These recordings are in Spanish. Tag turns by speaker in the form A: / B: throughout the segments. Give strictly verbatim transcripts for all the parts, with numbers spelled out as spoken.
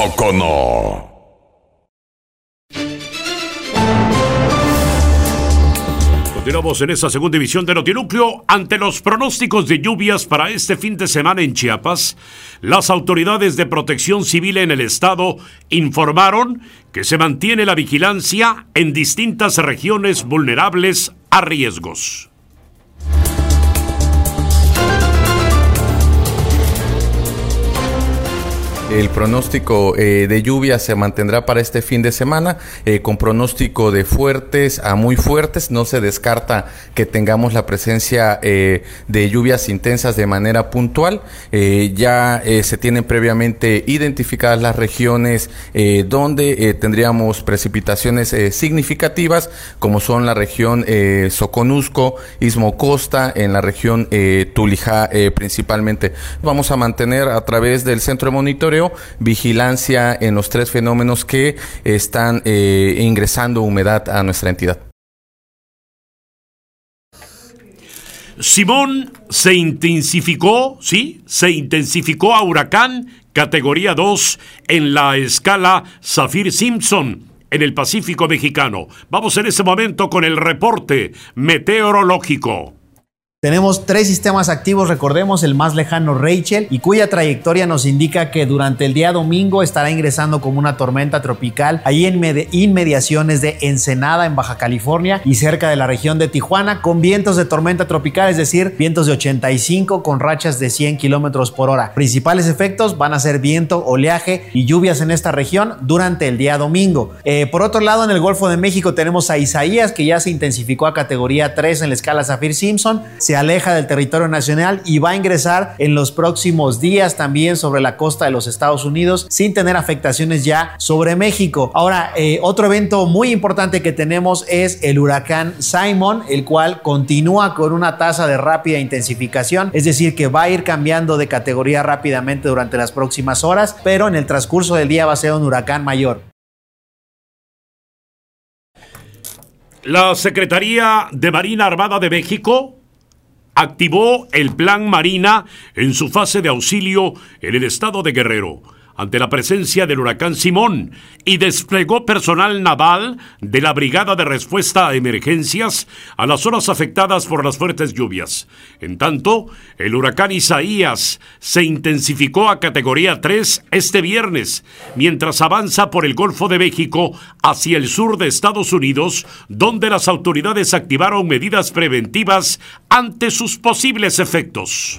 A: Pocono.
B: Continuamos en esta segunda división de Notinúcleo. Ante los pronósticos de lluvias para este fin de semana en Chiapas, las autoridades de protección civil en el estado informaron que se mantiene la vigilancia en distintas regiones vulnerables a riesgos.
C: El pronóstico eh, de lluvia se mantendrá para este fin de semana, eh, con pronóstico de fuertes a muy fuertes. No se descarta que tengamos la presencia eh, de lluvias intensas de manera puntual. Eh, ya eh, se tienen previamente identificadas las regiones eh, donde eh, tendríamos precipitaciones eh, significativas, como son la región eh, Soconusco, Istmo Costa, en la región eh, Tulijá eh, principalmente. Vamos a mantener a través del centro de monitoreo vigilancia en los tres fenómenos que están eh, ingresando humedad a nuestra entidad.
B: Simón se intensificó, sí, se intensificó a huracán categoría dos en la escala Saffir-Simpson en el Pacífico mexicano. Vamos en este momento con el reporte meteorológico.
D: Tenemos tres sistemas activos, recordemos el más lejano Rachel, y cuya trayectoria nos indica que durante el día domingo estará ingresando como una tormenta tropical ahí en med- inmediaciones de Ensenada en Baja California y cerca de la región de Tijuana, con vientos de tormenta tropical, es decir, vientos de ochenta y cinco con rachas de cien kilómetros por hora. Principales efectos van a ser viento, oleaje y lluvias en esta región durante el día domingo. Eh, por otro lado, en el Golfo de México tenemos a Isaías, que ya se intensificó a categoría tres en la escala Saffir-Simpson. Se aleja del territorio nacional y va a ingresar en los próximos días también sobre la costa de los Estados Unidos sin tener afectaciones ya sobre México. Ahora, eh, otro evento muy importante que tenemos es el huracán Simon, el cual continúa con una tasa de rápida intensificación, es decir, que va a ir cambiando de categoría rápidamente durante las próximas horas, pero en el transcurso del día va a ser un huracán mayor.
B: La Secretaría de Marina Armada de México activó el Plan Marina en su fase de auxilio en el estado de Guerrero ante la presencia del huracán Simón y desplegó personal naval de la Brigada de Respuesta a Emergencias a las zonas afectadas por las fuertes lluvias. En tanto, el huracán Isaías se intensificó a categoría tres este viernes, mientras avanza por el Golfo de México hacia el sur de Estados Unidos, donde las autoridades activaron medidas preventivas ante sus posibles efectos.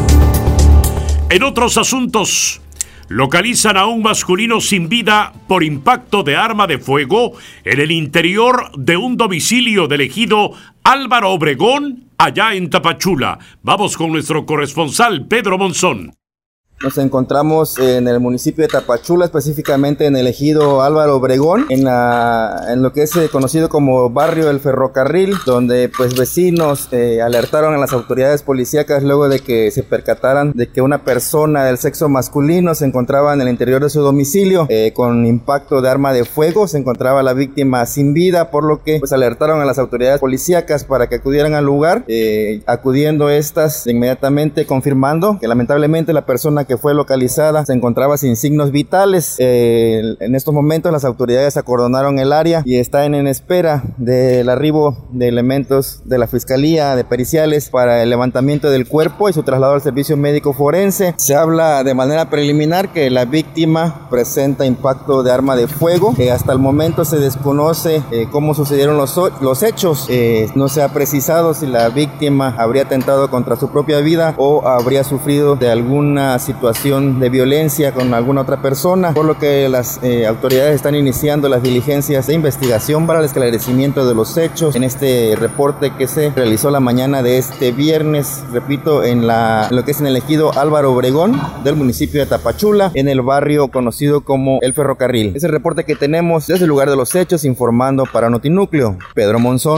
B: En otros asuntos, localizan a un masculino sin vida por impacto de arma de fuego en el interior de un domicilio del ejido Álvaro Obregón, allá en Tapachula. Vamos con nuestro corresponsal Pedro Monzón.
E: Nos encontramos en el municipio de Tapachula, específicamente en el ejido Álvaro Obregón, en, la, en lo que es conocido como Barrio del Ferrocarril, donde pues vecinos eh, alertaron a las autoridades policíacas luego de que se percataran de que una persona del sexo masculino se encontraba en el interior de su domicilio eh, con impacto de arma de fuego. Se encontraba la víctima sin vida, por lo que pues alertaron a las autoridades policíacas para que acudieran al lugar, eh, acudiendo estas inmediatamente confirmando que lamentablemente la persona que fue localizada se encontraba sin signos vitales. Eh, en estos momentos las autoridades acordonaron el área y están en espera del arribo de elementos de la Fiscalía de Periciales para el levantamiento del cuerpo y su traslado al servicio médico forense. Se habla de manera preliminar que la víctima presenta impacto de arma de fuego. Eh, hasta el momento se desconoce eh, cómo sucedieron los, los hechos. Eh, no se ha precisado si la víctima habría atentado contra su propia vida o habría sufrido de alguna situación situación de violencia con alguna otra persona, por lo que las eh, autoridades están iniciando las diligencias de investigación para el esclarecimiento de los hechos en este reporte que se realizó la mañana de este viernes, repito, en, la, en lo que es en el ejido Álvaro Obregón del municipio de Tapachula, en el barrio conocido como El Ferrocarril. Es el reporte que tenemos desde el lugar de los hechos, informando para Notinúcleo, Pedro Monzón.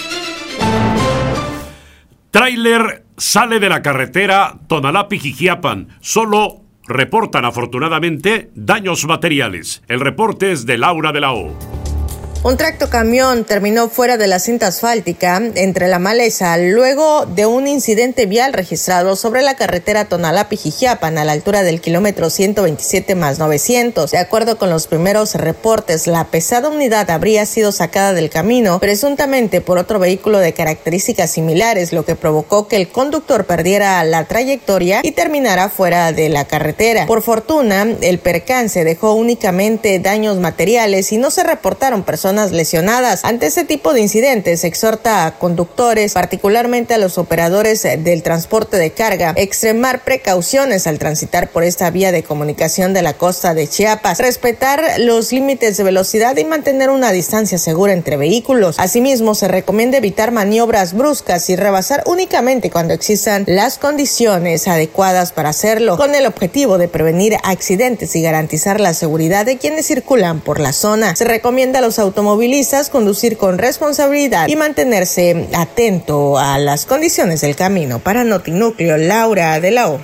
B: Tráiler sale de la carretera Tonalá-Pijijiapan. Solo reportan afortunadamente daños materiales. El reporte es de Laura de la O.
A: Un tractocamión terminó fuera de la cinta asfáltica entre la maleza luego de un incidente vial registrado sobre la carretera Tonalá-Pijijiapan a la altura del kilómetro ciento veintisiete más novecientos. De acuerdo con los primeros reportes, la pesada unidad habría sido sacada del camino presuntamente por otro vehículo de características similares, lo que provocó que el conductor perdiera la trayectoria y terminara fuera de la carretera. Por fortuna, el percance dejó únicamente daños materiales y no se reportaron personas lesionadas. Ante ese tipo de incidentes, exhorta a conductores, particularmente a los operadores del transporte de carga, extremar precauciones al transitar por esta vía de comunicación de la costa de Chiapas, respetar los límites de velocidad y mantener una distancia segura entre vehículos. Asimismo, se recomienda evitar maniobras bruscas y rebasar únicamente cuando existan las condiciones adecuadas para hacerlo, con el objetivo de prevenir accidentes y garantizar la seguridad de quienes circulan por la zona. Se recomienda a los automovilistas conducir con responsabilidad y mantenerse atento a las condiciones del camino. Para Notinúcleo, Laura de la O.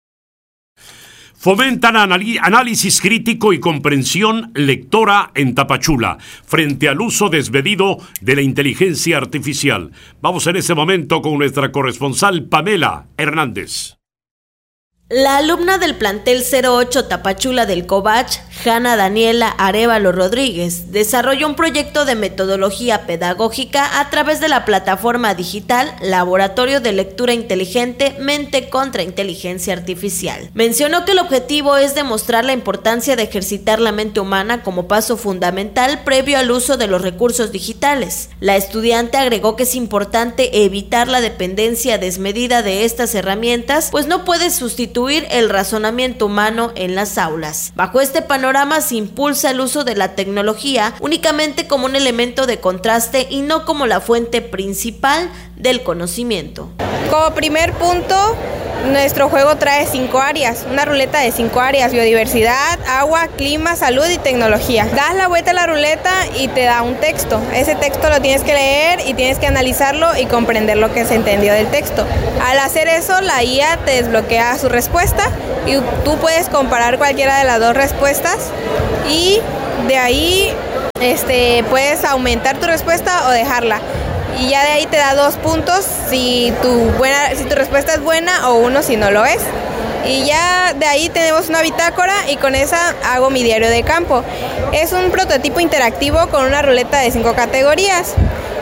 B: Fomentan análisis crítico y comprensión lectora en Tapachula frente al uso desmedido de la inteligencia artificial. Vamos en ese momento con nuestra corresponsal Pamela Hernández.
F: La alumna del plantel cero ocho Tapachula del Covach, Hanna Daniela Arévalo Rodríguez, desarrolló un proyecto de metodología pedagógica a través de la plataforma digital Laboratorio de Lectura Inteligente Mente contra Inteligencia Artificial. Mencionó que el objetivo es demostrar la importancia de ejercitar la mente humana como paso fundamental previo al uso de los recursos digitales. La estudiante agregó que es importante evitar la dependencia desmedida de estas herramientas, pues no puede sustituir el razonamiento humano en las aulas. Bajo este panorama se impulsa el uso de la tecnología únicamente como un elemento de contraste y no como la fuente principal del conocimiento.
G: Como primer punto, nuestro juego trae cinco áreas, una ruleta de cinco áreas: biodiversidad, agua, clima, salud y tecnología. Das la vuelta a la ruleta y te da un texto. Ese texto lo tienes que leer y tienes que analizarlo y comprender lo que se entendió del texto. Al hacer eso, la I A te desbloquea su respuesta y tú puedes comparar cualquiera de las dos respuestas y de ahí este, puedes aumentar tu respuesta o dejarla. Y ya de ahí te da dos puntos si tu, buena, si tu respuesta es buena o uno si no lo es. Y ya de ahí tenemos una bitácora y con esa hago mi diario de campo. Es un prototipo interactivo con una ruleta de cinco categorías.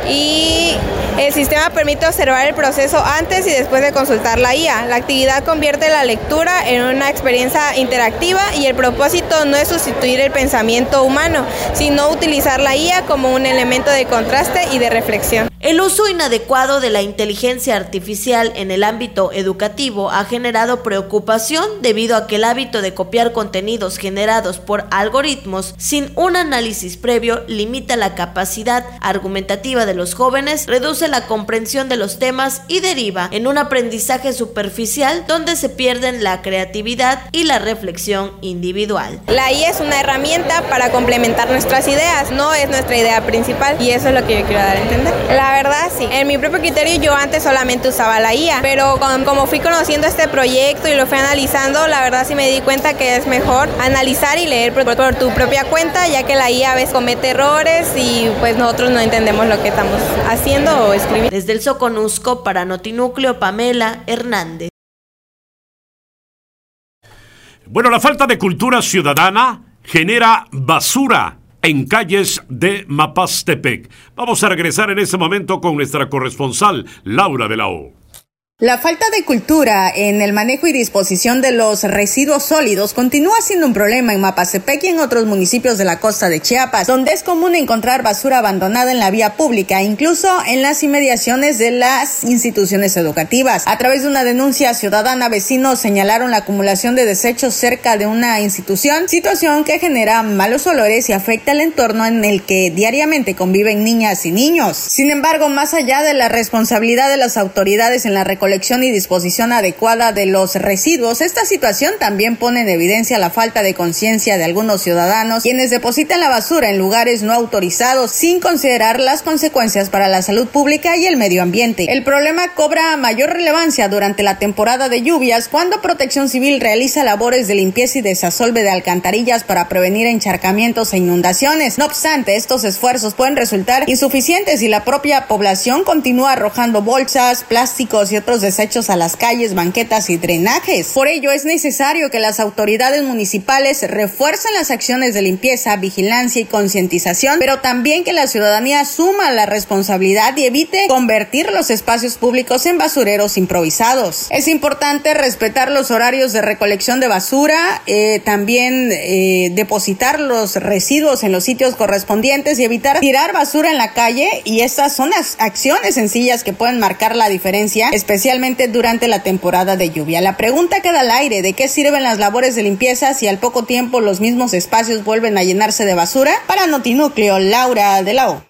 G: Y el sistema permite observar el proceso antes y después de consultar la I A. La actividad convierte la lectura en una experiencia interactiva y el propósito no es sustituir el pensamiento humano, sino utilizar la I A como un elemento de contraste y de reflexión.
F: El uso inadecuado de la inteligencia artificial en el ámbito educativo ha generado preocupación debido a que el hábito de copiar contenidos generados por algoritmos sin un análisis previo limita la capacidad argumentativa de los jóvenes, reduce la comprensión de los temas y deriva en un aprendizaje superficial donde se pierden la creatividad y la reflexión individual.
G: La I A es una herramienta para complementar nuestras ideas, no es nuestra idea principal y eso es lo que yo quiero dar a entender. La verdad sí, en mi propio criterio yo antes solamente usaba la I A, pero con, como fui conociendo este proyecto y lo fui analizando, la verdad sí me di cuenta que es mejor analizar y leer por, por tu propia cuenta, ya que la I A a veces comete errores y pues nosotros no entendemos lo que estamos haciendo o escribiendo.
F: Desde el Soconusco para Notinúcleo, Pamela Hernández.
B: Bueno, la falta de cultura ciudadana genera basura en calles de Mapastepec. Vamos a regresar en ese momento con nuestra corresponsal, Laura de la O.
H: La falta de cultura en el manejo y disposición de los residuos sólidos continúa siendo un problema en Mapastepec y en otros municipios de la costa de Chiapas, donde es común encontrar basura abandonada en la vía pública, incluso en las inmediaciones de las instituciones educativas. A través de una denuncia ciudadana, vecinos señalaron la acumulación de desechos cerca de una institución, situación que genera malos olores y afecta el entorno en el que diariamente conviven niñas y niños. Sin embargo, más allá de la responsabilidad de las autoridades en la recolección recolección y disposición adecuada de los residuos. Esta situación también pone en evidencia la falta de conciencia de algunos ciudadanos, quienes depositan la basura en lugares no autorizados sin considerar las consecuencias para la salud pública y el medio ambiente. El problema cobra mayor relevancia durante la temporada de lluvias, cuando Protección Civil realiza labores de limpieza y desasolve de alcantarillas para prevenir encharcamientos e inundaciones. No obstante, estos esfuerzos pueden resultar insuficientes si la propia población continúa arrojando bolsas, plásticos y otros desechos a las calles, banquetas y drenajes. Por ello, es necesario que las autoridades municipales refuercen las acciones de limpieza, vigilancia y concientización, pero también que la ciudadanía asuma la responsabilidad y evite convertir los espacios públicos en basureros improvisados. Es importante respetar los horarios de recolección de basura, eh, también eh, depositar los residuos en los sitios correspondientes y evitar tirar basura en la calle, y estas son las acciones sencillas que pueden marcar la diferencia, especialmente durante la temporada de lluvia. La pregunta queda al aire: ¿de qué sirven las labores de limpieza si al poco tiempo los mismos espacios vuelven a llenarse de basura? Para Notinúcleo, Laura de la O.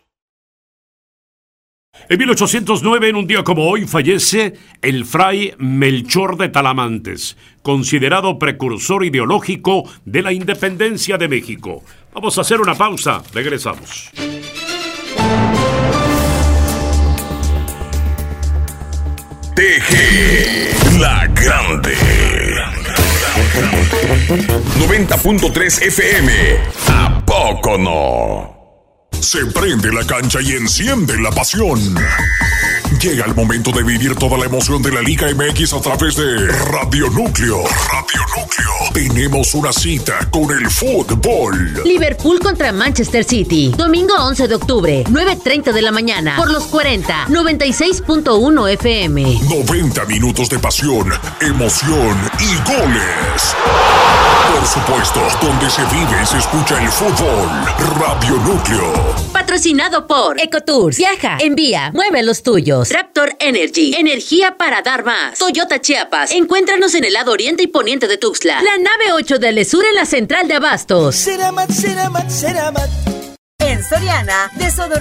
B: En mil ochocientos nueve, en un día como hoy, fallece el fray Melchor de Talamantes, considerado precursor ideológico de la independencia de México. Vamos a hacer una pausa, regresamos.
I: T G La Grande noventa punto tres F M. ¿A poco no? Se prende la cancha y enciende la pasión. Llega el momento de vivir toda la emoción de la Liga M X a través de Radio Núcleo. Radio Núcleo. Tenemos una cita con el fútbol.
J: Liverpool contra Manchester City. Domingo once de octubre, nueve treinta de la mañana. Por los cuarenta, noventa y seis punto uno F M.
I: noventa minutos de pasión, emoción y goles. Por supuesto, donde se vive y se escucha el fútbol. Radio Núcleo.
J: Patrocinado por Ecotours. Viaja, envía, mueve los tuyos. Raptor Energy. Energía para dar más. Toyota Chiapas. Encuéntranos en el lado oriente y poniente de Tuxtla. La nave ocho de Lesur en la central de Abastos.
K: Ceramat, Ceramat, Ceramat.
L: En Soriana, desodorante